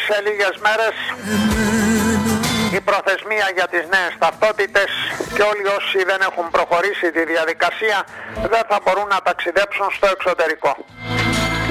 σε λίγες μέρες η προθεσμία για τις νέες ταυτότητες και όλοι όσοι δεν έχουν προχωρήσει τη διαδικασία δεν θα μπορούν να ταξιδέψουν στο εξωτερικό.